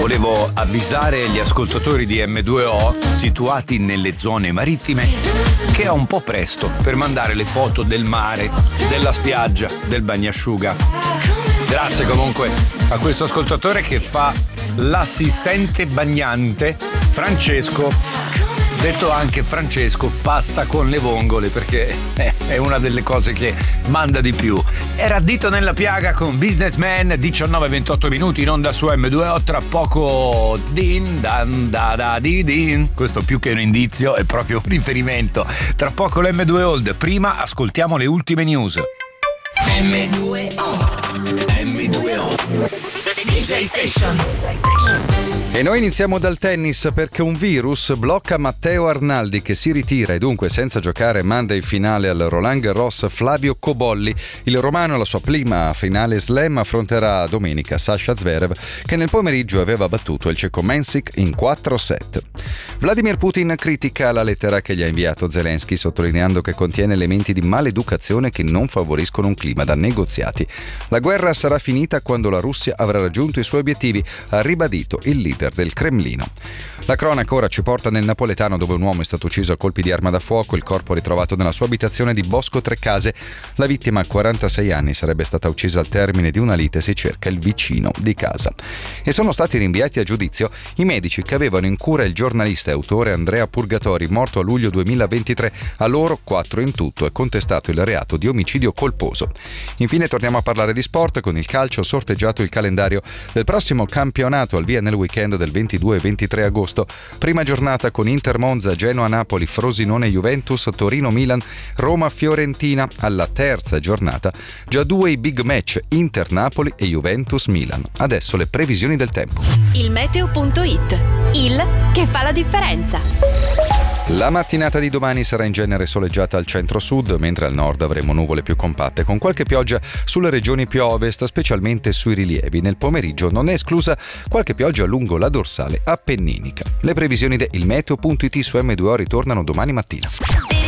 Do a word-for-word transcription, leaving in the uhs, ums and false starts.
Volevo avvisare gli ascoltatori di emme due o situati nelle zone marittime che è un po' presto per mandare le foto del mare, della spiaggia, del bagnasciuga. Grazie comunque a questo ascoltatore che fa l'assistente bagnante, Francesco, detto anche Francesco pasta con le vongole, perché è una delle cose che manda di più. Era dito nella piaga con Businessman, diciannove e ventotto minuti in onda su emme due o. Tra poco din dan da da di din. Questo più che un indizio è proprio un riferimento. Tra poco l'emme due Old. Prima ascoltiamo le ultime news. emme due o emme due o D J Station. E noi iniziamo dal tennis, perché un virus blocca Matteo Arnaldi, che si ritira e dunque senza giocare manda in finale al Roland Garros Flavio Cobolli. Il romano alla sua prima finale slam affronterà domenica Sasha Zverev, che nel pomeriggio aveva battuto il ceco Mensik in quattro set. Vladimir Putin critica la lettera che gli ha inviato Zelensky, sottolineando che contiene elementi di maleducazione che non favoriscono un clima da negoziati. La guerra sarà finita quando la Russia avrà raggiunto i suoi obiettivi, ha ribadito il leader del Cremlino. La cronaca ora ci porta nel napoletano, dove un uomo è stato ucciso a colpi di arma da fuoco, il corpo ritrovato nella sua abitazione di Bosco Trecase. La vittima, a quarantasei anni, sarebbe stata uccisa al termine di una lite, si cerca il vicino di casa. E sono stati rinviati a giudizio i medici che avevano in cura il giornalista e autore Andrea Purgatori, morto a luglio duemilaventitré. A loro, quattro in tutto, è contestato il reato di omicidio colposo. Infine torniamo a parlare di sport con il calcio. Sorteggiato il calendario del prossimo campionato al via nel weekend del ventidue e ventitré agosto. Prima giornata con Inter Monza, Genoa Napoli, Frosinone Juventus, Torino Milan, Roma Fiorentina. Alla terza giornata già due i big match, Inter Napoli e Juventus Milan. Adesso le previsioni del tempo. Il meteo punto it, il che fa la differenza. La mattinata di domani sarà in genere soleggiata al centro-sud, mentre al nord avremo nuvole più compatte, con qualche pioggia sulle regioni più a ovest, specialmente sui rilievi. Nel pomeriggio non è esclusa qualche pioggia lungo la dorsale appenninica. Le previsioni del meteo punto it su emme due o ritornano domani mattina.